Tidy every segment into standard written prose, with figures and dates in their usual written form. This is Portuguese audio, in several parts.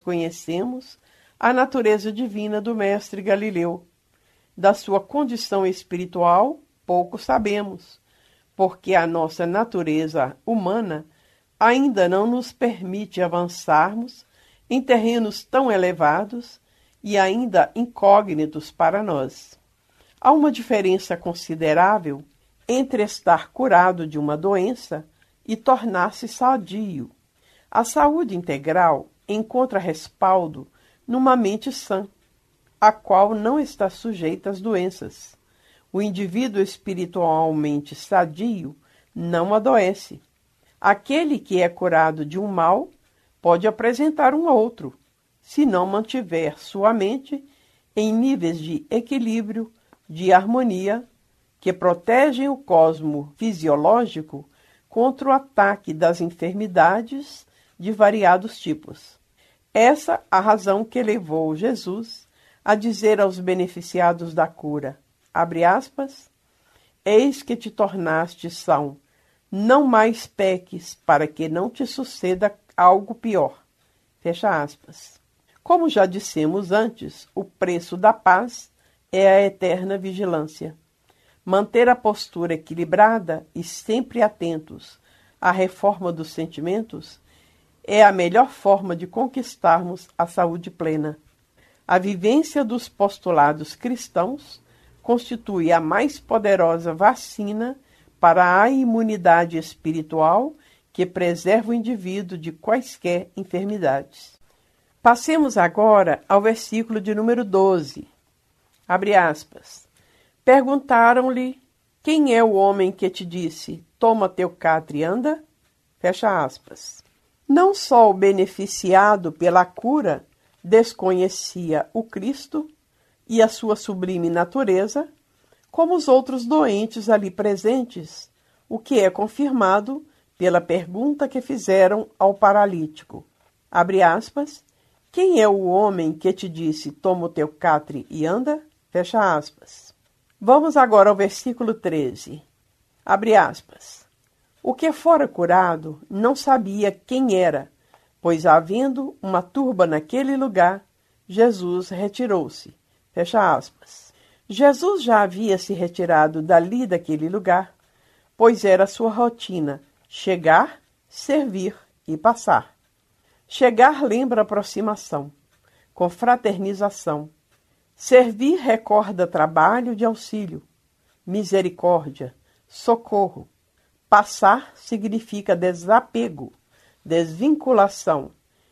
conhecemos a natureza divina do mestre Galileu. Da sua condição espiritual, pouco sabemos, porque a nossa natureza humana ainda não nos permite avançarmos em terrenos tão elevados e ainda incógnitos para nós. Há uma diferença considerável entre estar curado de uma doença e tornar-se sadio. A saúde integral encontra respaldo numa mente sã, a qual não está sujeita às doenças. O indivíduo espiritualmente sadio não adoece. Aquele que é curado de um mal pode apresentar um outro, se não mantiver sua mente em níveis de equilíbrio, de harmonia, que protegem o cosmo fisiológico contra o ataque das enfermidades de variados tipos. Essa a razão que levou Jesus a dizer aos beneficiados da cura, abre aspas, eis que te tornaste são, não mais peques para que não te suceda algo pior. Fecha aspas. Como já dissemos antes, o preço da paz é a eterna vigilância. Manter a postura equilibrada e sempre atentos à reforma dos sentimentos é a melhor forma de conquistarmos a saúde plena. A vivência dos postulados cristãos constitui a mais poderosa vacina para a imunidade espiritual que preserva o indivíduo de quaisquer enfermidades. Passemos agora ao versículo de número 12. Abre aspas. Perguntaram-lhe, quem é o homem que te disse, toma teu catre e anda? Fecha aspas. Não só o beneficiado pela cura desconhecia o Cristo e a sua sublime natureza, como os outros doentes ali presentes, o que é confirmado pela pergunta que fizeram ao paralítico. Abre aspas. Quem é o homem que te disse, toma o teu catre e anda? Fecha aspas. Vamos agora ao versículo 13. Abre aspas. O que fora curado não sabia quem era, pois havendo uma turba naquele lugar, Jesus retirou-se. Fecha aspas. Jesus já havia se retirado dali daquele lugar, pois era sua rotina chegar, servir e passar. Chegar lembra aproximação, confraternização. Servir recorda trabalho de auxílio, misericórdia, socorro. Passar significa desapego, desvinculação,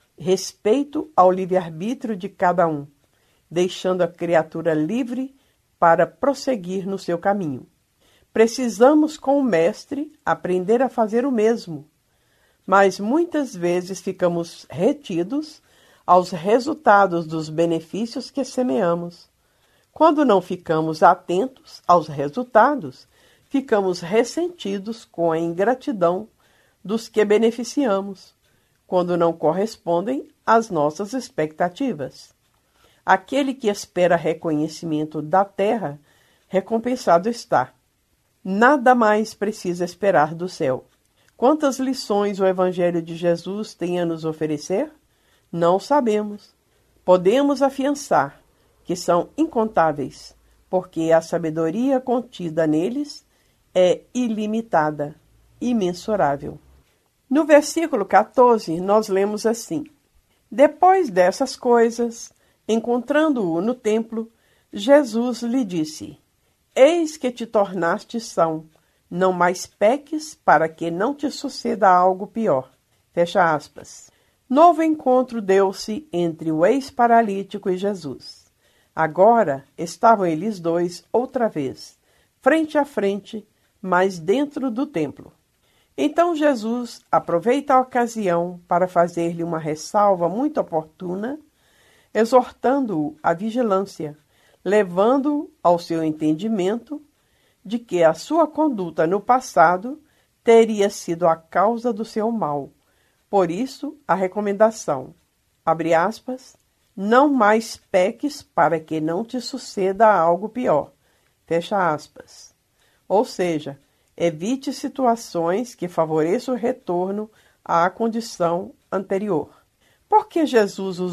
respeito ao livre-arbítrio de cada um, deixando a criatura livre para prosseguir no seu caminho. Precisamos, com o Mestre, aprender a fazer o mesmo, mas muitas vezes ficamos retidos aos resultados dos benefícios que semeamos. Quando não ficamos atentos aos resultados, ficamos ressentidos com a ingratidão dos que beneficiamos, quando não correspondem às nossas expectativas. Aquele que espera reconhecimento da terra, recompensado está. Nada mais precisa esperar do céu. Quantas lições o Evangelho de Jesus tem a nos oferecer? Não sabemos. Podemos afiançar que são incontáveis, porque a sabedoria contida neles é ilimitada, imensurável. No versículo 14, nós lemos assim: Depois dessas coisas, encontrando-o no templo, Jesus lhe disse: Eis que te tornaste são, não mais peques para que não te suceda algo pior. Fecha aspas. Novo encontro deu-se entre o ex-paralítico e Jesus. Agora estavam eles dois outra vez, frente a frente, mas dentro do templo. Então Jesus aproveita a ocasião para fazer-lhe uma ressalva muito oportuna, exortando-o à vigilância, levando-o ao seu entendimento de que a sua conduta no passado teria sido a causa do seu mal. Por isso, a recomendação, abre aspas, não mais peques para que não te suceda algo pior, fecha aspas. Ou seja, evite situações que favoreçam o retorno à condição anterior. Por que Jesus